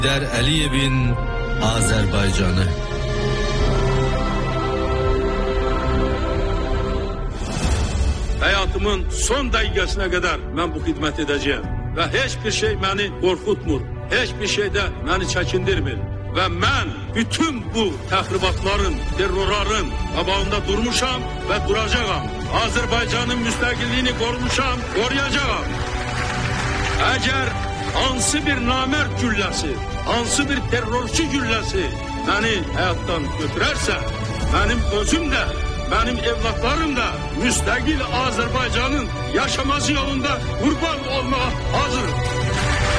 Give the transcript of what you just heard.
Heydər Əliyevin Azərbaycanı. Hayatımın son dəqiqəsinə qədər mən bu xidmət edəcəyəm və heç bir şey məni qorxutmur, heç bir şey də məni çəkindirmir və mən bütün bu təxribatların, terrorların qabağında durmuşam və duracağam. Azərbaycanın müstəqilliyini qorumuşam, qoruyacağam. Əgər hansı bir namərd gülləsi, hansı bir terrorçu gülləsi məni həyatdan götürərsə, mənim özüm də, mənim evlatlarım da müstəqil Azərbaycanın yaşaması yolunda qurban olmağa hazırım.